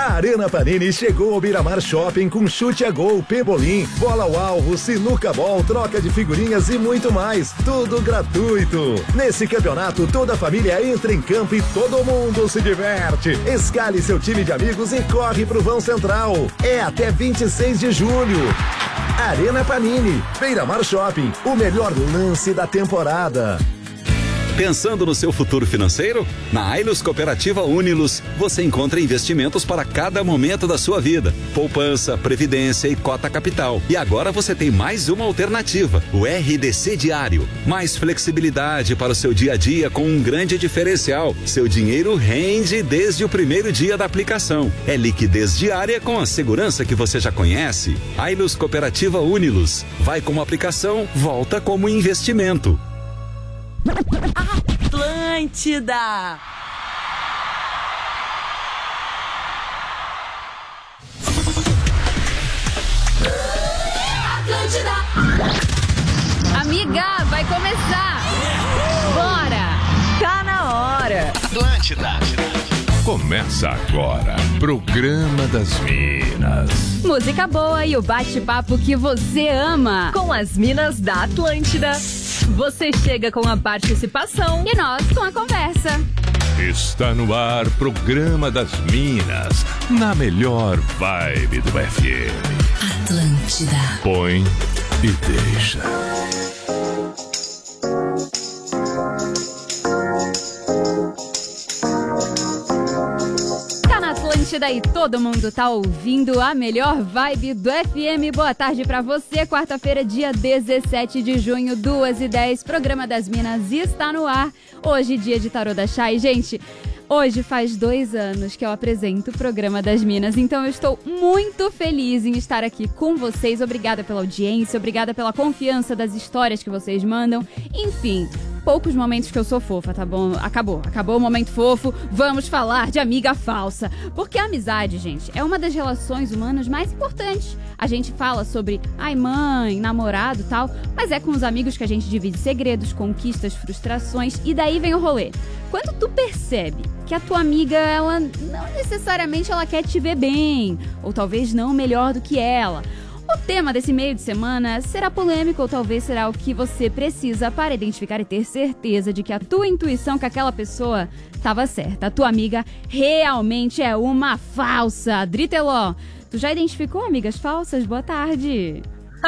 A Arena Panini chegou ao Beira-Mar Shopping com chute a gol, pebolim, bola ao alvo, sinuca bol, troca de figurinhas e muito mais. Tudo gratuito. Nesse campeonato, toda a família entra em campo e todo mundo se diverte. Escale seu time de amigos e corre pro vão central. É até 26 de julho. Arena Panini, Beira-Mar Shopping, o melhor lance da temporada. Pensando no seu futuro financeiro? Na Ailus Cooperativa Unilos, você encontra investimentos para cada momento da sua vida. Poupança, previdência e cota capital. E agora você tem mais uma alternativa, o RDC Diário. Mais flexibilidade para o seu dia a dia com um grande diferencial. Seu dinheiro rende desde o primeiro dia da aplicação. É liquidez diária com a segurança que você já conhece. Ailus Cooperativa Unilos. Vai como aplicação, volta como investimento. Atlântida! Atlântida! Amiga, vai começar! Bora! Tá na hora! Atlântida! Começa agora, Programa das Minas. Música boa e o bate-papo que você ama. Com as minas da Atlântida. Você chega com a participação e nós com a conversa. Está no ar, Programa das Minas, na melhor vibe do FM. Atlântida. Põe e deixa. Daí todo mundo tá ouvindo a melhor vibe do FM. Boa tarde pra você, quarta-feira, dia 17 de junho, 2h10, Programa das Minas está no ar. Hoje, dia de Tarô da Chay. Gente, hoje faz 2 anos que eu apresento o Programa das Minas, então eu estou muito feliz em estar aqui com vocês. Obrigada pela audiência, obrigada pela confiança das histórias que vocês mandam. Enfim, poucos momentos que eu sou fofa, tá bom? Acabou o momento fofo. Vamos falar de amiga falsa. Porque a amizade, gente, é uma das relações humanas mais importantes. A gente fala sobre, mãe, namorado e tal, mas é com os amigos que a gente divide segredos, conquistas, frustrações, e daí vem o rolê. Quando tu percebe que a tua amiga, ela não necessariamente ela quer te ver bem, ou talvez não melhor do que ela. O tema desse meio de semana será polêmico ou talvez será o que você precisa para identificar e ter certeza de que a tua intuição com aquela pessoa estava certa. A tua amiga realmente é uma falsa. Driteló, tu já identificou amigas falsas? Boa tarde.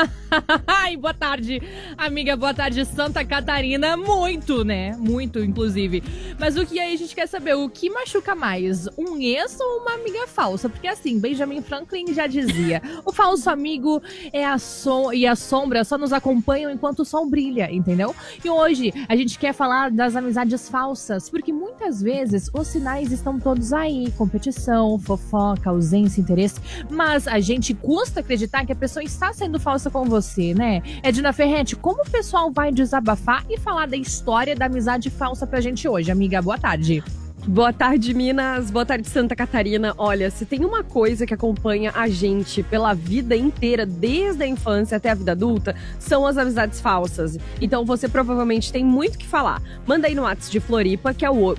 Ai, boa tarde, amiga, boa tarde, Santa Catarina. Muito, né? Muito, inclusive. Mas o que aí a gente quer saber? O que machuca mais? Um ex ou uma amiga falsa? Porque assim, Benjamin Franklin já dizia: o falso amigo é e a sombra só nos acompanham enquanto o sol brilha, entendeu? E hoje a gente quer falar das amizades falsas, porque muitas vezes os sinais estão todos aí: competição, fofoca, ausência, interesse. Mas a gente custa acreditar que a pessoa está sendo falsa com você, né? Edna Ferretti, como o pessoal vai desabafar e falar da história da amizade falsa pra gente hoje? Amiga, boa tarde. Boa tarde, Minas. Boa tarde, Santa Catarina. Olha, se tem uma coisa que acompanha a gente pela vida inteira, desde a infância até a vida adulta, são as amizades falsas. Então você provavelmente tem muito o que falar. Manda aí no WhatsApp de Floripa, que é o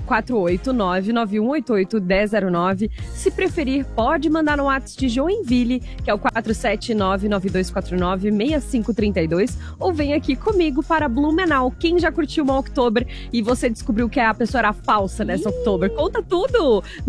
489-9188-1009. Se preferir, pode mandar no WhatsApp de Joinville, que é o 479-9249-6532. Ou vem aqui comigo para Blumenau. Quem já curtiu uma Oktober e você descobriu que a pessoa era falsa nessa Oktober? Conta tudo no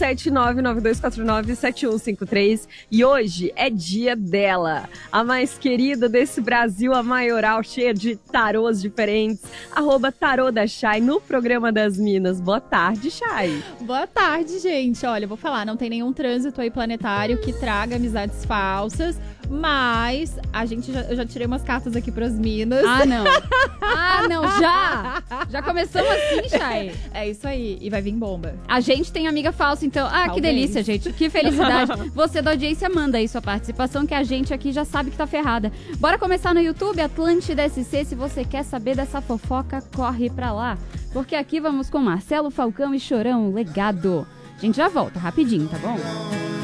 479-9249-7153. E hoje é dia dela, a mais querida desse Brasil, a maioral, cheia de tarôs diferentes, @tarô da Chay no Programa das Minas. Boa tarde, Chay. Boa tarde, gente. Olha, eu vou falar, não tem nenhum trânsito aí planetário que traga amizades falsas, mas eu já tirei umas cartas aqui pras minas. Não, já começamos assim, Chay. É isso aí, e vai vir bomba. A gente tem amiga falsa, então, Talvez. Que delícia, gente, que felicidade. Você da audiência manda aí sua participação, que a gente aqui já sabe que tá ferrada. Bora começar no YouTube, Atlântida SC. Se você quer saber dessa fofoca, corre pra lá, porque aqui vamos com Marcelo Falcão e Chorão, Legado. A gente já volta rapidinho, tá bom?